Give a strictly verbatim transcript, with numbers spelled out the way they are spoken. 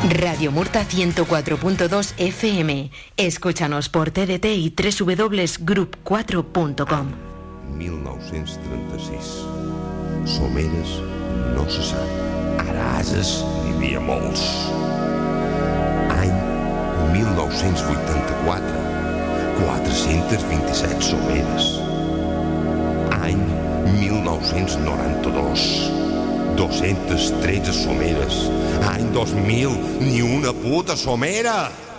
Radio Murta ciento cuatro punto dos F M. Escúchanos por T D T y doble u doble u doble u punt grup quatre punt com. mil nou-cents trenta-sis. Someres no se sap. Ara ases n'hi havia molts. Any mil nou-cents vuitanta-quatre. quatre-cents vint-i-set someres. Any mil nou-cents noranta-dos. dos-cents tretze someres. Any dos mil, ni una puta somera!